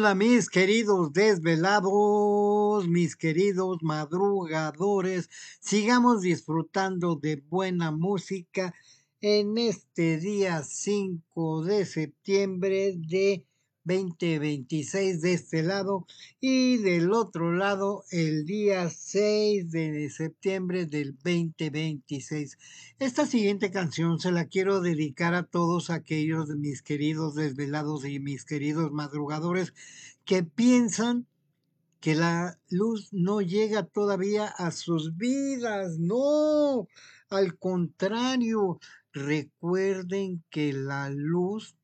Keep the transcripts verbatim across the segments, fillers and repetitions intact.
Hola, mis queridos desvelados, mis queridos madrugadores, sigamos disfrutando de buena música en este día cinco de septiembre de dos mil veintiséis de este lado y del otro lado el día seis de septiembre del dos mil veintiséis. Esta siguiente canción se la quiero dedicar a todos aquellos de mis queridos desvelados y mis queridos madrugadores que piensan que la luz no llega todavía a sus vidas. No, al contrario, recuerden que la luz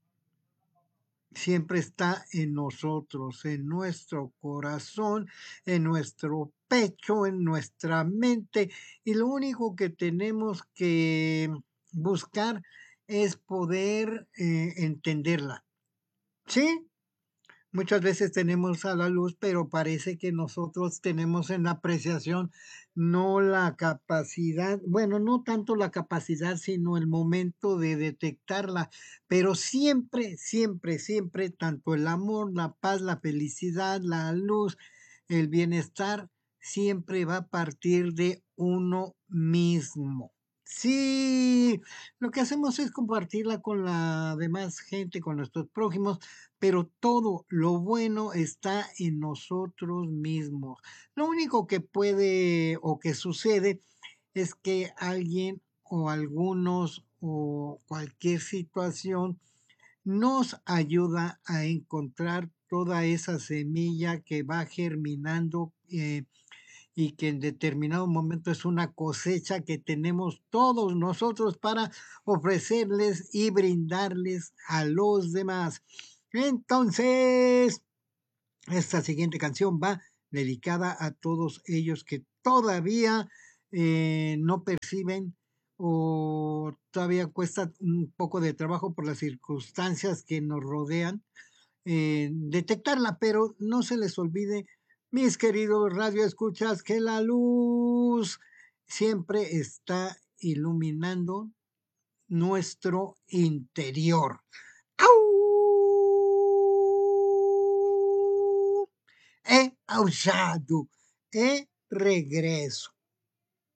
siempre está en nosotros, en nuestro corazón, en nuestro pecho, en nuestra mente. Y lo único que tenemos que buscar es poder eh, entenderla. ¿Sí? Muchas veces tenemos a la luz, pero parece que nosotros tenemos en la apreciación no la capacidad, bueno, no tanto la capacidad, sino el momento de detectarla, pero siempre, siempre, siempre, tanto el amor, la paz, la felicidad, la luz, el bienestar, siempre va a partir de uno mismo. Sí, lo que hacemos es compartirla con la demás gente, con nuestros prójimos, pero todo lo bueno está en nosotros mismos. Lo único que puede o que sucede es que alguien o algunos o cualquier situación nos ayuda a encontrar toda esa semilla que va germinando eh, y que en determinado momento es una cosecha que tenemos todos nosotros para ofrecerles y brindarles a los demás. Entonces, esta siguiente canción va dedicada a todos ellos que todavía eh, no perciben o todavía cuesta un poco de trabajo por las circunstancias que nos rodean eh, detectarla, pero no se les olvide, mis queridos radioescuchas, que la luz siempre está iluminando nuestro interior. ¡Au! He aullado, he regreso.